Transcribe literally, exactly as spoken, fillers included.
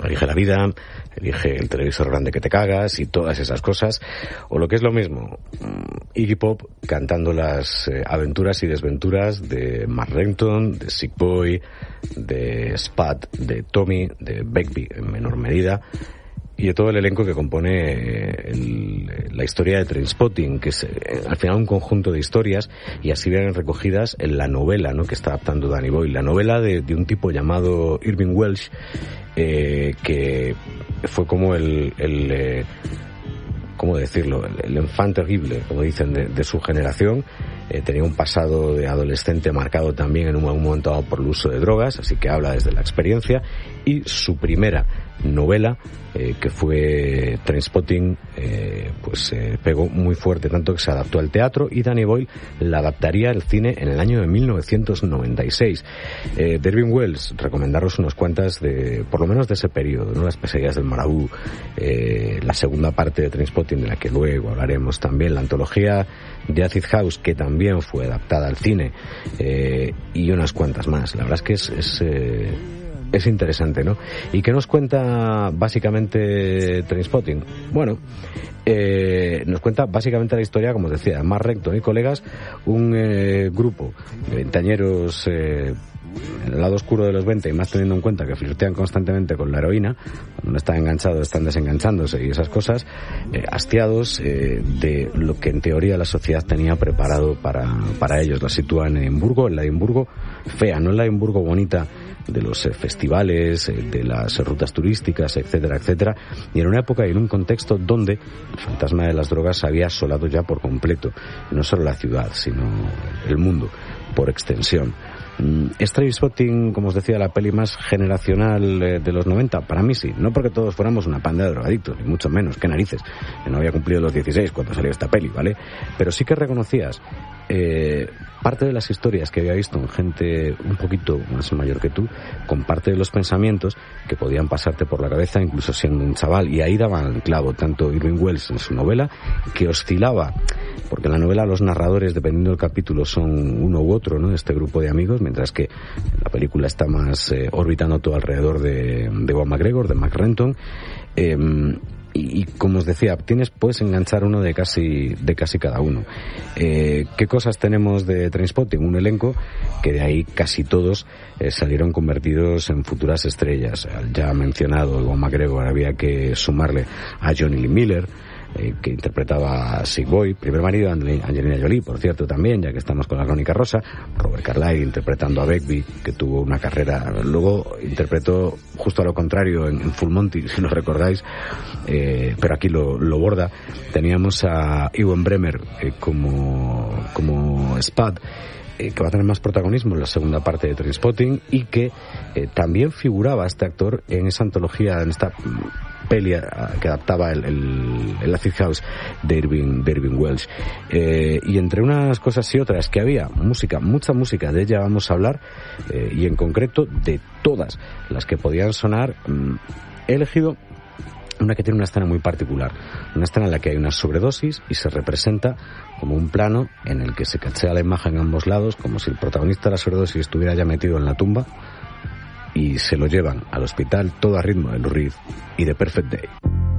Elige la vida, elige el televisor grande que te cagas y todas esas cosas. O lo que es lo mismo, Iggy Pop cantando las eh, aventuras y desventuras de Mark Renton, de Sick Boy, de Spud, de Tommy, de Begbie en menor medida, y de todo el elenco que compone el, la historia de Trainspotting, que es eh, al final un conjunto de historias, y así vienen recogidas en la novela, ¿no?, que está adaptando Danny Boyle, la novela de, de un tipo llamado Irving Welsh, eh, que fue como el, el eh, ¿cómo decirlo?, el, el enfant terrible, como dicen, de, de su generación. Eh, tenía un pasado de adolescente marcado también en un, un momento dado por el uso de drogas, así que habla desde la experiencia. Y su primera novela, eh, que fue Trainspotting, eh, pues eh, pegó muy fuerte, tanto que se adaptó al teatro, y Danny Boyle la adaptaría al cine en el año de mil novecientos noventa y seis. Eh, de Irving Welsh, recomendaros unas cuantas de, por lo menos de ese periodo, ¿no? Las pesadillas del Marabú, eh, la segunda parte de Trainspotting, de la que luego hablaremos también, la antología de Acid House, que también fue adaptada al cine, eh, y unas cuantas más. La verdad es que es, es eh, es interesante, ¿no? ¿Y qué nos cuenta básicamente Trainspotting? Bueno, eh, nos cuenta básicamente la historia, como os decía, de Mark Renton y colegas, un eh, grupo de veinteañeros eh, en el lado oscuro de los veinte, y más teniendo en cuenta que flirtean constantemente con la heroína, cuando no están enganchados están desenganchándose y esas cosas, eh, hastiados eh, de lo que en teoría la sociedad tenía preparado para, para ellos. La sitúan en Edimburgo, en la Edimburgo fea, no en la Edimburgo bonita de los eh, festivales, eh, de las eh, rutas turísticas, etcétera, etcétera, y en una época y en un contexto donde el fantasma de las drogas había asolado ya por completo, no solo la ciudad, sino el mundo por extensión. ¿Es Trainspotting, como os decía, la peli más generacional eh, de los noventa? Para mí sí, no porque todos fuéramos una panda de drogadictos, ni mucho menos, qué narices, que no había cumplido los dieciséis cuando salió esta peli, ¿vale? Pero sí que reconocías eh, parte de las historias que había visto en gente un poquito más mayor que tú, con parte de los pensamientos que podían pasarte por la cabeza incluso siendo un chaval, y ahí daban el clavo tanto Irving Welsh en su novela, que oscilaba, porque en la novela los narradores, dependiendo del capítulo, son uno u otro, ¿no?, de este grupo de amigos, mientras que la película está más eh, orbitando todo alrededor de, de Ewan McGregor, de Mark Renton. Eh, y, y como os decía, tienes, puedes enganchar uno de casi de casi cada uno. Eh, ¿Qué cosas tenemos de Trainspotting? Un elenco que de ahí casi todos eh, salieron convertidos en futuras estrellas. Al ya mencionado Ewan McGregor había que sumarle a Johnny Lee Miller, Eh, que interpretaba a Sick Boy, primer marido de Angelina Jolie, por cierto, también, ya que estamos con la Crónica Rosa. Robert Carlyle interpretando a Begbie, que tuvo una carrera, luego interpretó justo a lo contrario en, en Full Monty, si lo recordáis, eh, pero aquí lo, lo borda. Teníamos a Ewan Bremer eh, como, como Spud, eh, que va a tener más protagonismo en la segunda parte de Trainspotting, y que eh, también figuraba este actor en esa antología, en esta peli que adaptaba el, el, el Acid House de Irving, de Irving Welsh. Eh, y entre unas cosas y otras que había música, mucha música, de ella vamos a hablar, eh, y en concreto de todas las que podían sonar. Mmm, he elegido una que tiene una escena muy particular, una escena en la que hay una sobredosis y se representa como un plano en el que se cachea la imagen en ambos lados, como si el protagonista de la sobredosis estuviera ya metido en la tumba, y se lo llevan al hospital, todo a ritmo de Lou Reed y de Perfect Day.